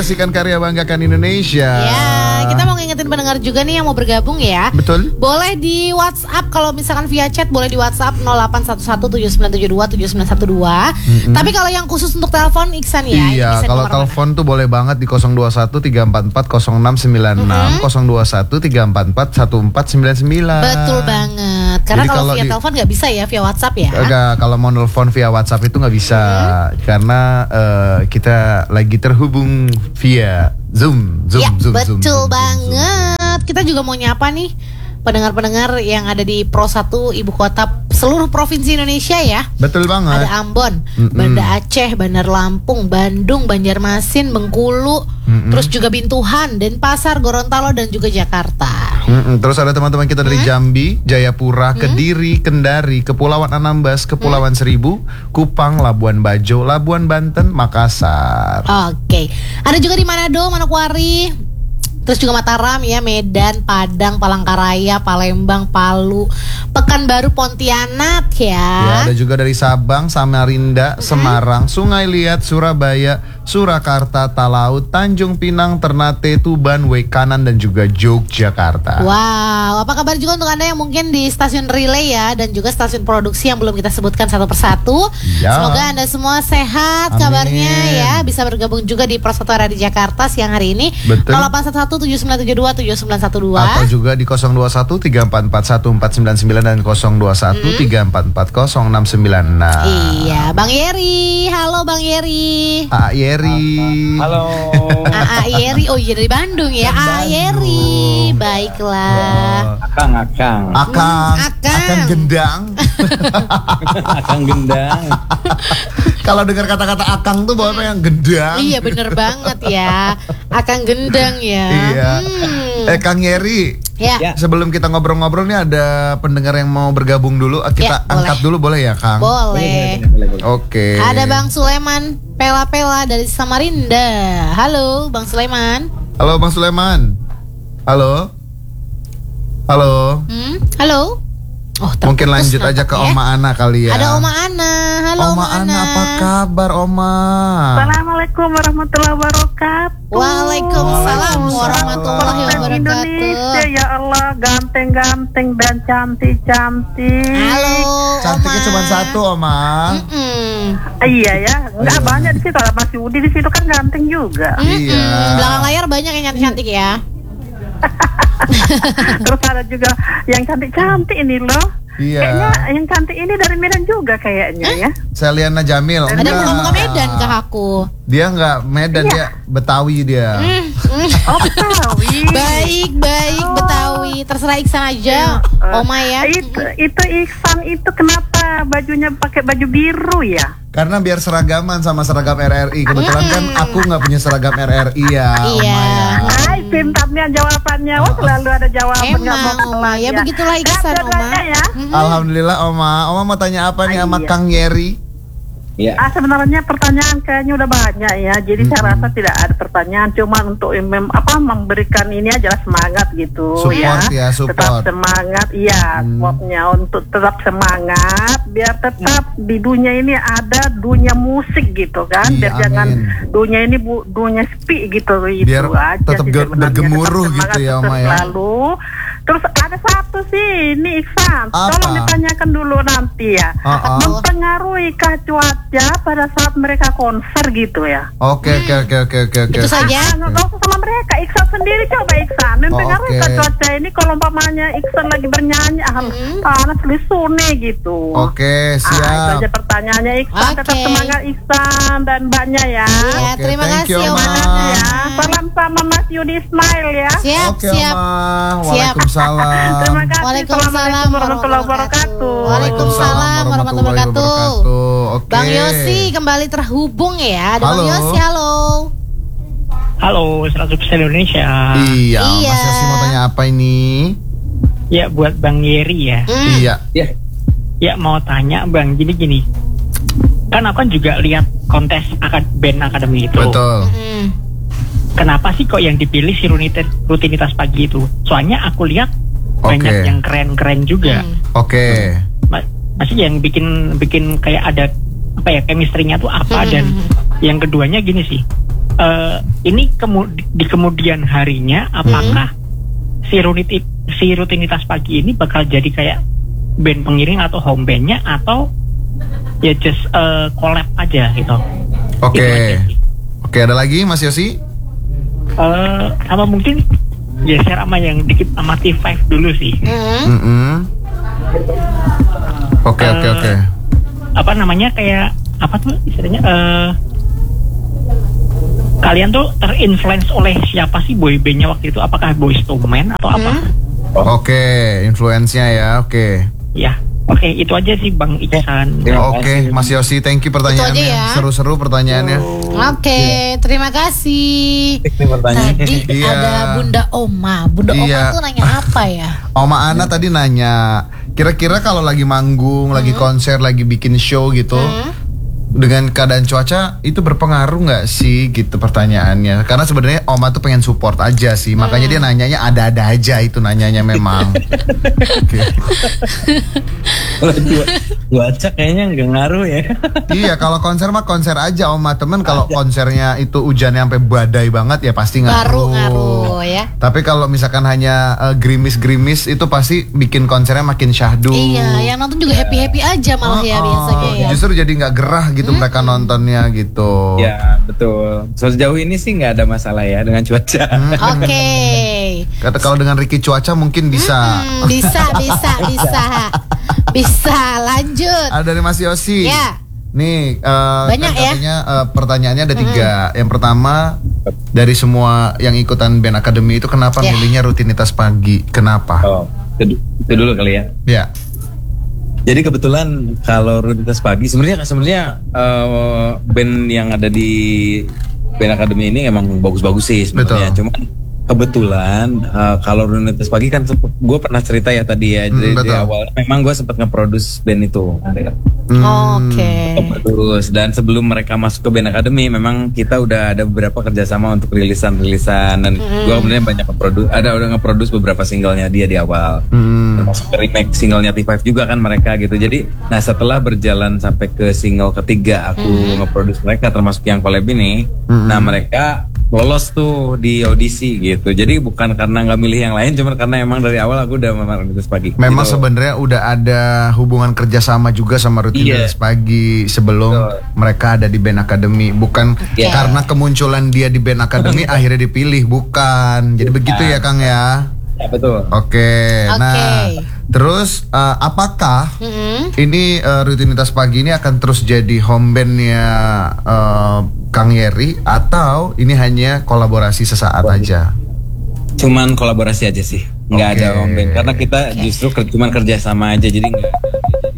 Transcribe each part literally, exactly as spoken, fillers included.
mengekspresikan karya banggakan Indonesia. Ya, kita mau ngingetin pendengar juga nih yang mau bergabung ya. Betul. Boleh di WhatsApp, kalau misalkan via chat boleh di WhatsApp nol delapan satu satu tujuh sembilan tujuh dua tujuh sembilan satu dua. Mm-hmm. Tapi kalau yang khusus untuk telepon Iksan ya. Iya, kalau telepon tuh boleh banget di nol dua satu tiga empat empat nol enam sembilan enam, mm-hmm. nol dua satu tiga empat empat satu empat sembilan sembilan. Betul banget. Karena kalau, kalau via di, telepon nggak bisa ya, via WhatsApp ya. Enggak, kalau mau nelfon via WhatsApp itu nggak bisa, hmm. karena uh, kita lagi terhubung via Zoom, Zoom, ya, Zoom, betul Zoom, banget. Zoom, Zoom. Kita juga mau nyapa nih pendengar-pendengar yang ada di Pro satu ibu kota seluruh provinsi Indonesia ya. Betul banget. Ada Ambon, Mm-mm. Banda Aceh, Bandar Lampung, Bandung, Banjarmasin, Bengkulu, Mm-mm. terus juga Bintuhan, Denpasar, Gorontalo dan juga Jakarta. Mm-mm. Terus ada teman-teman kita dari mm. Jambi, Jayapura, mm. Kediri, Kendari, Kepulauan Anambas, Kepulauan mm. Seribu, Kupang, Labuan Bajo, Labuan Banten, Makassar. Oke. Okay. Ada juga di Manado, Manokwari. Terus juga Mataram ya, Medan, Padang, Palangkaraya, Palembang, Palu, Pekanbaru, Pontianak ya. Ya, ada juga dari Sabang, Samarinda, mm-hmm. Semarang, Sungai Liat, Surabaya, Surakarta, Talaut, Tanjung Pinang, Ternate, Tuban, Wekanan dan juga Yogyakarta. Wow, apa kabar juga untuk Anda yang mungkin di stasiun relay ya, dan juga stasiun produksi yang belum kita sebutkan satu persatu. Ya. Semoga Anda semua sehat. Amin. Kabarnya ya, bisa bergabung juga di Pro satu di Jakarta siang hari ini. Betul. nol delapan satu satu tujuh sembilan tujuh dua tujuh sembilan satu dua atau juga di nol dua satu tiga empat empat satu empat sembilan sembilan dan nol dua satu tiga empat empat nol enam sembilan enam. Iya, Bang Yeri. Halo Bang Yeri. A Yeri. Halo. A Yeri. Oh iya, dari Bandung ya. A Yeri. Baiklah. Akang, akang. Akang. Akang. Akang gendang. Akang gendang. Kalau dengar kata-kata akang tuh bawa yang gendang. Iya, bener banget ya. Akang gendang ya. Iya. Hmm. Eh Kang Yeri. Ya. Sebelum kita ngobrol-ngobrol nih ada pendengar yang mau bergabung dulu. Kita ya, angkat boleh. dulu boleh ya Kang? Boleh. Oke. Okay. Ada Bang Sulaiman Pela-Pela dari Samarinda. Halo Bang Sulaiman. Halo Bang Sulaiman. Halo. Halo. Hmm? Halo. Oh, mungkin lanjut aja ke ya? Oma Ana kali ya. Ada Oma Ana. Halo Oma, Oma Ana. Ana, apa kabar Oma? Assalamualaikum warahmatullahi wabarakatuh. Waalaikumsalam warahmatullahi wabarakatuh. Indonesia, ya Allah, ganteng-ganteng dan cantik-cantik. Halo. Cantiknya cuma satu Oma. Mm-mm. Iya ya, nggak oh, banyak di situ. Ada Mas Yudi di situ kan ganteng juga. Mm-mm. Iya. Belakang layar banyak yang cantik-cantik ya. Terus ada juga yang cantik-cantik ini loh. Iya. Kayaknya yang cantik ini dari Medan juga kayaknya eh? ya. Seliana Jamil. Ada belum ke Medan ke aku. Dia nggak Medan, iya. Dia Betawi dia. Mm, mm. Oh Betawi. Baik baik oh. Betawi. Terserah Iksan aja, uh, Oma ya. Itu itu Iksan itu kenapa bajunya pakai baju biru ya? Karena biar seragaman sama seragam R R I. Kebetulan mm. kan aku nggak punya seragam R R I ya. Iya. Hai, pintarnya jawabannya. Wah, selalu ada jawaban. Emang Oma, ya begitulah Iksan Oma. Ya. Mm-hmm. Alhamdulillah Oma. Oma mau tanya apa nih sama Kang Yeri? Ya. Ah, sebenarnya pertanyaan kayaknya udah banyak ya. Jadi mm-hmm. saya rasa tidak ada pertanyaan. Cuma untuk mem, apa memberikan ini aja semangat gitu. Support ya, ya support. Tetap semangat, iya. Hmm. Supportnya untuk tetap semangat. Biar tetap hmm. di dunia ini ada dunia musik gitu kan. Iya, biar amin. Jangan dunia ini bu, dunia sepi gitu. Biar itu aja tetap ge- bergemuruh tetap gitu ya Oma ya. Lalu terus ada satu sih, ini Iksan. Apa? Tolong ditanyakan dulu nanti ya. Uh-uh. Mempengaruhikah cuaca pada saat mereka konser gitu ya? Oke oke oke oke oke oke. Itu saja. Nggak usah sama mereka. Iksan sendiri coba Iksan. Mempengaruhikah okay. cuaca ini kalau umpamanya Iksan lagi bernyanyi, ah hmm. panas lisune gitu. Oke siap. Ah, itu aja pertanyaannya Iksan. Okay. Tetap semangat Iksan dan Mbaknya ya. Iya okay, terima kasih Oma. Ya. Salam sama Mas Yudi Ismail ya. Siap okay, siap. Oma. Waalaikumsalam. Terima kasih. Waalaikumsalam warahmatullahi wabarakatuh. Waalaikumsalam warahmatullahi wabarakatuh. Oke. Bang Yosi kembali terhubung ya. Ada halo. Bang Yosi, halo. Halo, seratus persen Indonesia. Iya, iya. Mas Yosi mau tanya apa ini? Ya, buat Bang Yeri ya. Mm. Iya. Ya. Ya, mau tanya Bang, gini-gini. Kan aku kan juga lihat kontes akad band akademi itu. Betul. Mm. Kenapa sih kok yang dipilih si rutinitas, rutinitas pagi itu? Soalnya aku lihat okay. banyak yang keren-keren juga. Mm. Oke. Okay. Ma- masih yang bikin bikin kayak ada apa ya chemistry-nya tuh apa, dan yang keduanya gini sih, uh, ini kemu- di kemudian harinya apakah hmm. si, rutin- si rutinitas pagi ini bakal jadi kayak band pengiring atau home bandnya, atau ya just uh, collab aja gitu. Oke. Okay. Oke, okay, ada lagi Mas Yosi? Uh, apa mungkin geser sama yang dikit sama T lima dulu sih. Mm-hmm. Oke oke oke. Apa namanya, kayak apa tuh istilahnya? Uh, kalian tuh terinfluence oleh siapa sih boybandnya waktu itu? Apakah Boyz two Men atau apa? Hmm? Oh. Oke, okay, influence-nya ya, oke. Okay. Ya, oke, okay, itu aja sih Bang Iksan. Oke, okay, Mas Yosi, thank you pertanyaannya. Ya. Seru-seru pertanyaannya. Oke, okay, terima kasih. Tadi iya. ada Bunda Oma. Bunda iya. Oma tuh nanya apa ya? Oma Ana tadi nanya, kira-kira kalau lagi manggung, hmm. lagi konser, lagi bikin show gitu, hmm. dengan keadaan cuaca itu berpengaruh nggak sih gitu pertanyaannya? Karena sebenarnya Oma tuh pengen support aja sih, hmm. makanya dia nanyanya ada-ada aja itu nanyanya memang. Cuaca kayaknya nggak ngaruh ya. Iya, kalau konser mah konser aja Oma, temen kalau konsernya itu hujannya sampai badai banget ya pasti ngaruh. Ngaruh ya. Tapi kalau misalkan hanya uh, gerimis-gerimis itu pasti bikin konsernya makin syahdu. Iya, yang nonton juga happy-happy aja malah oh, ya biasanya ya. Justru jadi nggak gerah gitu hmm. mereka nontonnya gitu. Ya betul. Sejauh ini sih nggak ada masalah ya dengan cuaca. Hmm. Oke. Okay. Kata kalau dengan Ricky cuaca mungkin bisa. Hmm, bisa, bisa, bisa, bisa. Lanjut. Ada dari Mas Yosi. Ya. Nih, uh, banyak kan ya. katanya, uh, pertanyaannya ada tiga. Hmm. Yang pertama, dari semua yang ikutan band akademi itu kenapa yeah. milihnya rutinitas pagi? Kenapa? Oh, itu, itu dulu kali ya. Ya. Jadi kebetulan kalau rutinitas pagi sebenarnya sebenarnya uh, band yang ada di band akademi ini emang bagus-bagus sih sebenarnya. Cuma kebetulan uh, kalau rutinitas pagi kan gue pernah cerita ya tadi ya, dari, hmm, dari awal memang gue sempat nge-produce band itu. Hmm. Oke. Okay. Terus dan sebelum mereka masuk ke band akademi memang kita udah ada beberapa kerjasama untuk rilisan-rilisan dan hmm. gue kemudian banyak nge-produce, ada udah nge-produce beberapa singlenya dia di awal. Hmm. Termasuk remake singlenya T lima juga kan mereka gitu. Jadi nah setelah berjalan sampai ke single ketiga aku hmm. nge-produce mereka termasuk yang collab ini, hmm. nah mereka lolos tuh di audisi gitu. Jadi bukan karena nggak milih yang lain, cuma karena emang dari awal aku udah memang rutinitas pagi. Memang gitu. Sebenarnya udah ada hubungan kerjasama juga sama rutinitas yeah. pagi sebelum so. mereka ada di band akademi. Bukan yeah. karena kemunculan dia di band akademi akhirnya dipilih, bukan. Jadi begitu ya Kang ya. Ya betul. Oke. Okay. Okay. Nah, terus uh, apakah mm-hmm. ini uh, rutinitas pagi ini akan terus jadi home bandnya uh, Kang Yeri atau ini hanya kolaborasi sesaat Wah. aja? Cuman kolaborasi aja sih, nggak okay. ada home band karena kita okay. justru ker- cuman kerja sama aja, jadi nggak ada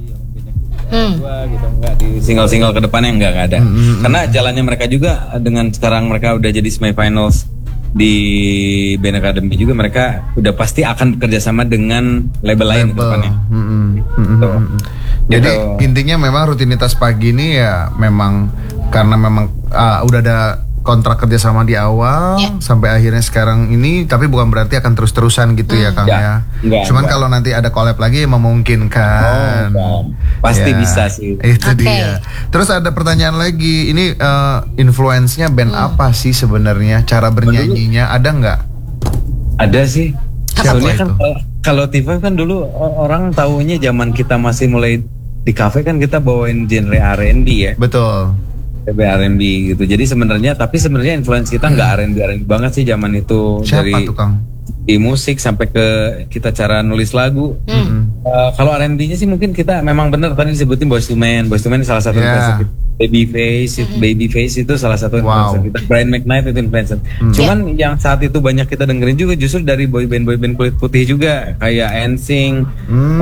hmm. dua gitu, nggak di single-single ke depannya nggak nggak ada. Hmm. Karena jalannya mereka juga dengan sekarang mereka udah jadi semifinals di band academy juga, mereka udah pasti akan bekerja sama dengan label, label. lain ke depannya. Hmm. Gitu. Jadi gitu. Intinya memang rutinitas pagi ini ya memang karena memang uh, udah ada kontrak kerja sama di awal yeah. sampai akhirnya sekarang ini, tapi bukan berarti akan terus-terusan gitu hmm. ya Kang ya. Enggak, Cuman kalau nanti ada collab lagi memungkinkan. Oh, pasti ya, bisa sih. Itu okay. dia. Terus ada pertanyaan lagi, ini uh, influence-nya band hmm. apa sih sebenarnya? Cara bernyanyinya ada nggak? Ada sih. Siapa itu? Kan, kalau T lima kan dulu orang taunya zaman kita masih mulai di kafe kan kita bawain genre R and B ya. Betul. R and B gitu. Jadi sebenarnya tapi sebenarnya influence kita nggak hmm. R and B R and B banget sih zaman itu. Siapa dari tuh Kang? Di musik sampai ke kita cara nulis lagu. Hmm. Uh, kalau R and B-nya sih mungkin kita memang benar tadi disebutin Boyz two Men. Boyz two Men salah satu yeah. influencer kita. Babyface, hmm. Babyface itu salah satu influencer wow. kita. Brian McKnight itu influencer. Hmm. Cuman yeah. yang saat itu banyak kita dengerin juga justru dari boy band boy band kulit putih juga kayak N Sync, hmm.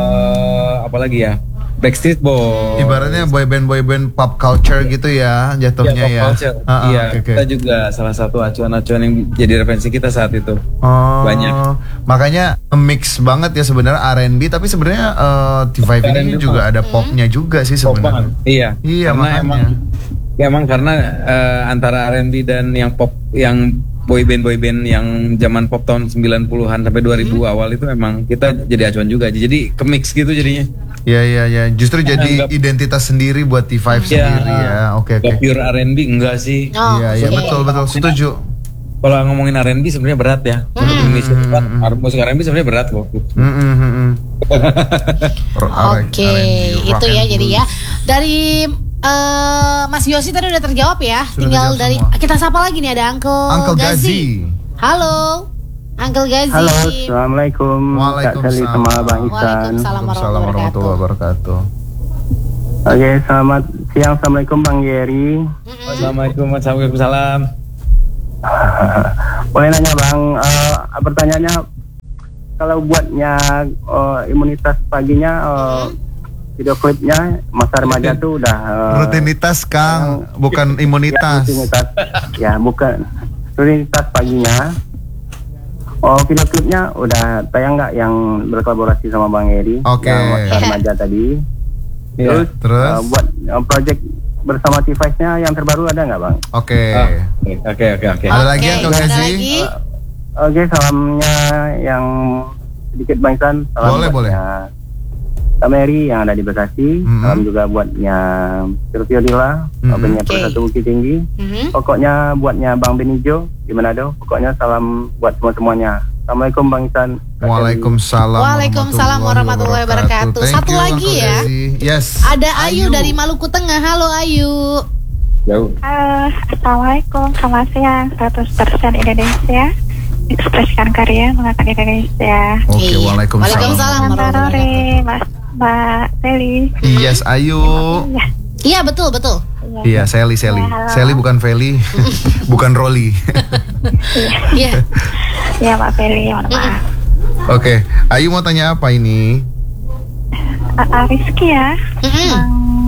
uh, apalagi ya? Backstreet Boys. Ibaratnya boyband boyband pop culture gitu ya jatuhnya ya. Pop culture. Uh-uh, iya. Okay, okay. Kita juga salah satu acuan-acuan yang jadi referensi kita saat itu. Oh, banyak. Makanya mix banget ya sebenarnya R and B, tapi sebenarnya uh, T lima ini juga ada popnya juga sih sebenarnya. Iya. Iya karena makanya. Emang, ya emang karena uh, antara R and B dan yang pop yang boyband boyband yang zaman pop tahun sembilan puluhan sampai dua ribu hmm. awal itu memang kita jadi acuan juga. Jadi ke mix gitu jadinya. Ya ya ya, justru Karena jadi enggak, identitas sendiri buat T lima ya, sendiri ya. Oke oke. Gak pure R and B enggak sih. Oh, Iya iya oke. betul betul setuju. Kalau ngomongin R and B sebenarnya berat ya. Untuk Indonesia mm. musik R and B sebenarnya berat kok. Mm, mm, mm, mm. Oke, itu ya jadi ya. Dari uh, Mas Yosi tadi udah terjawab ya. Sudah Tinggal terjawab dari semua. kita sapa lagi nih ada Uncle, Uncle Gazi. Gazi. Halo. Uncle Gazi. Halo, assalamualaikum. Kak Sally sama Bang Ihsan. Waalaikumsalam Warahmatullahi warahmatullahi wabarakatuh. Oke, selamat siang. Assalamualaikum Bang Yeri. Assalamualaikum warahmatullahi wabarakatuh. Boleh nanya Bang, uh, pertanyaannya kalau buatnya uh, imunitas paginya, uh, video klipnya masa remaja tuh udah uh, Rutinitas Kang, yang- bukan ya, imunitas. rutinitas, ya bukan rutinitas paginya. Oh, video klipnya udah tayang nggak yang berkolaborasi sama Bang Yeri? Oke. Yang masa remaja tadi. Iya. Terus, Terus? uh, buat uh, project bersama T lima-nya yang terbaru ada nggak Bang? Oke. Ah, Oke oke oke. Ada lagi Oke, Uncle ada Gazi? lagi? Oke, salamnya yang sedikit Bang Ihsan. Salam Boleh, boleh. buatnya Kak Mary yang ada di Bekasi. Mhm. Salam juga buatnya Sylvia Dila, Mhm. opennya Oke. Persatu Bukit Tinggi. Mhm. Pokoknya buatnya Bang Benijo di Manado. Pokoknya salam buat semua-semuanya. Assalamualaikum Bang Ihsan. Kak Waalaikumsalam. Waalaikumsalam warahmatullahi wabarakatuh. Thank Satu you, lagi Uncle ya. Gazi. Yes. Ada Ayu, dari Maluku Tengah. Halo Ayu. Jauh. Halo, Assalamualaikum, selamat siang. seratus persen Indonesia, ekspresikan karya mengangkat Indonesia. Oke, Iya. waalaikumsalam. Waalaikumsalam. Mbak Rore, Mas, Mbak Sally. Yes, Ayu. Ya, Iya betul betul. Iya, Sally, Sally. Halo. Sally bukan Feli, bukan Rolly. Iya. ya Mbak Sally, mohon maaf. Oke, Ayu mau tanya apa ini? Uh, Rizky ya, Mm-mm. Bang,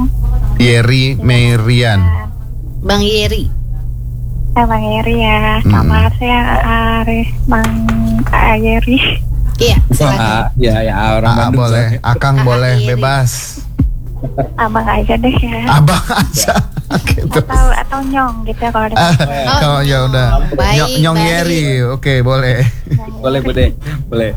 Yeri Merian. Bang Yeri. eh, Bang Yeri ya. Selamat siang, Aris, Bang Kak Yeri. Iya. silakan. Ah, ya ya orang Ah, Bandung. boleh, Akang Ah, boleh, Yeri. bebas. Abang aja deh ya. Abang aja. Gitu. Atau atau nyong gitu ya kalau ada. Ah, Kalau ya udah. Baik, Nyong, nyong baik. Yeri, oke boleh. Boleh boleh boleh.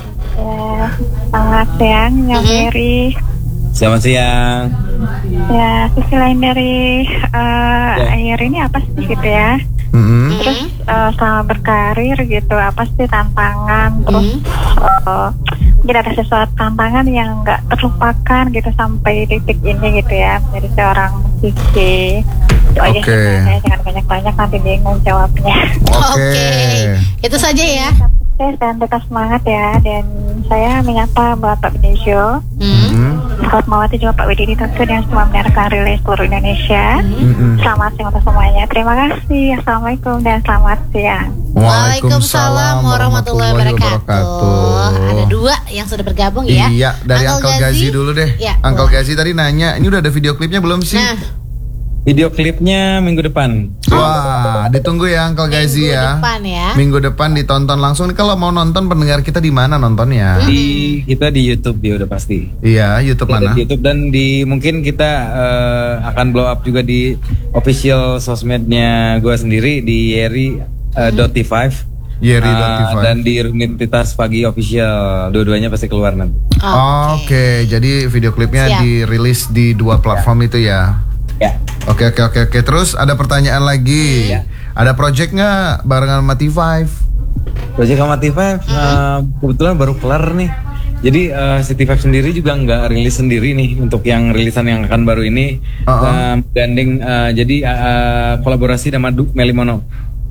Ya, selamat siang, Nyong Mhm. Yeri. Selamat siang. Ya, sisi lain dari uh, Ya. air ini apa sih gitu ya? Mm-mm. Terus uh, selama berkarir gitu, apa sih tantangan? Terus uh, mungkin ada sesuatu tantangan yang nggak terlupakan gitu sampai titik ini gitu ya, jadi seorang musisi. Itu aja Oke. sih, saya jangan banyak-banyak nanti bingung jawabnya. Oke. Itu saja ya. Sukses dan tetap semangat ya. Dan saya menyapa Bapak Benijo, Hmm. Mm-mm. Fatmawati juga Pak Wididi tentu dan semua mendengarkan relay seluruh Indonesia. Mm-mm. Selamat siang untuk semuanya. Terima kasih. Assalamualaikum dan selamat siang. Waalaikumsalam warahmatullahi wabarakatuh. Ada dua yang sudah bergabung ya. Iya, dari Uncle Gazi dulu deh. Ya, Uncle boleh. Gazi tadi nanya, ini udah ada video klipnya belum sih? Nah, Video klipnya minggu depan. Wah, ditunggu ya Uncle Gazi minggu ya. depan ya. Minggu depan ditonton langsung. Kalau mau nonton pendengar kita di mana nontonnya? Di kita di YouTube ya udah pasti. Iya, YouTube Kita mana? di YouTube dan di mungkin kita eh, akan blow up juga di official sosmednya gue sendiri di Yeri eh, dot T lima. Yeri dot T lima. Ah, dan di Rutinitas Pagi Official. Dua-duanya pasti keluar nanti. Oke, jadi video klipnya Siap. dirilis di dua platform itu ya. Ya. Oke oke oke oke. Terus ada pertanyaan lagi. Iya. Ada project nggak barengan sama T lima? Project sama T lima eh, kebetulan baru kelar nih. Jadi eh, si T lima sendiri juga nggak rilis sendiri nih untuk yang rilisan yang akan baru ini. Uh-uh. Eh, gandeng eh, jadi eh, kolaborasi sama Du Melly Mono.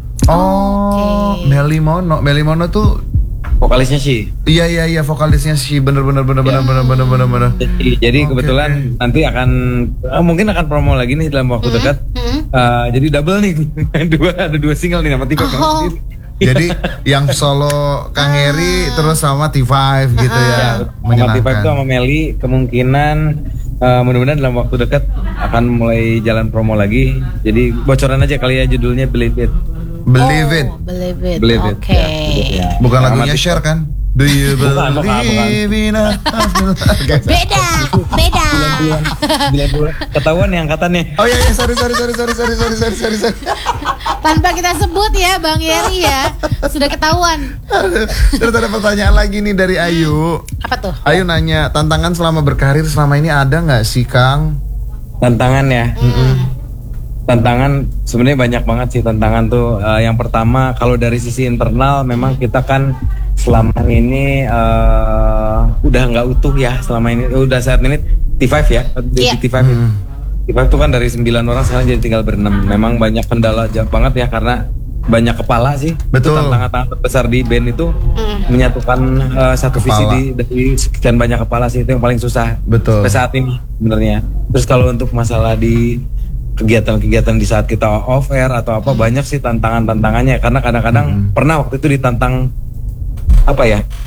Oh, Oke. Melly Mono. Melly Mono tuh Vokalisnya sih. iya iya iya vokalisnya sih bener bener bener bener bener bener bener bener. Jadi, jadi Oke, kebetulan nanti akan eh, mungkin akan promo lagi nih dalam waktu dekat. Hmm. Eh, jadi double nih dua ada dua single nih nama T lima. Oh. Jadi yang solo Kang Heri terus sama T lima gitu ya. Sama T lima itu Menyenangkan. sama Melly kemungkinan eh, mudah-mudahan dalam waktu dekat akan mulai jalan promo lagi. Jadi bocoran aja kali ya judulnya Believe It. Believe it. Oh, believe it. Believe It. Oke. Ya, ya. Bukan Sama lagunya T lima. Share kan? Do you Bukan, bukan, bukan. believe in a... Beda, beda. Bulan-bulan, bulan-bulan. Ketahuan nih angkatannya. Oh iya, iya, sorry, sorry, sorry, sorry, sorry, sorry, sorry, sorry, sorry. Tanpa kita sebut ya Bang Yeri ya, sudah ketahuan. Terus ada pertanyaan lagi nih dari Ayu. Apa tuh? Ayu nanya, tantangan selama berkarir selama ini ada nggak sih, Kang? Tantangan ya. Hmm. Tantangan sebenarnya banyak banget sih tantangan tuh. Uh, yang pertama kalau dari sisi internal memang kita kan selama ini uh, udah nggak utuh ya selama ini. Udah saat ini T lima ya, Yeah. T lima. Hmm. T lima itu kan dari sembilan orang sekarang jadi tinggal berenam. Memang banyak kendala jauh banget ya karena banyak kepala sih. Betul. Itu tantangan terbesar di band itu Mm. menyatukan uh, satu Kepala. visi di dari sekian banyak kepala sih itu yang paling susah. Betul. Sampai saat ini sebenarnya. Terus kalau untuk masalah di kegiatan-kegiatan di saat kita off air atau apa banyak sih tantangan-tantangannya karena kadang-kadang Hmm. pernah waktu itu ditantang apa ya